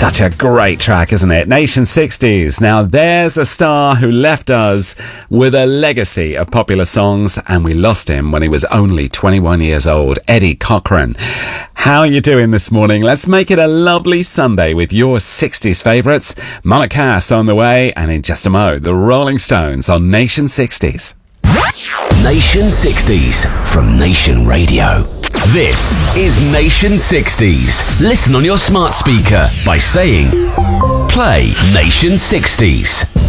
Such a great track, isn't it? Nation 60s. Now, there's a star who left us with a legacy of popular songs, and we lost him when he was only 21 years old. Eddie Cochran. How are you doing this morning? Let's make it a lovely Sunday with your 60s favourites. Mama Cass on the way, and in just a mo, the Rolling Stones on Nation 60s. Nation 60s from Nation Radio. This is Nation 60s. Listen on your smart speaker by saying, play Nation 60s.